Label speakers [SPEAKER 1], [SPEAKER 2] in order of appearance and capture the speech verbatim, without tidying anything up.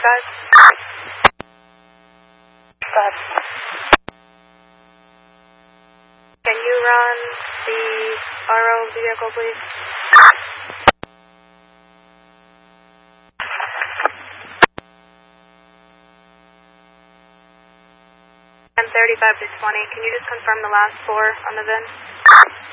[SPEAKER 1] thirty-five.
[SPEAKER 2] Five.
[SPEAKER 1] Can you run the R O vehicle, please? And thirty-five to twenty. Can you just confirm the last four on the V I N?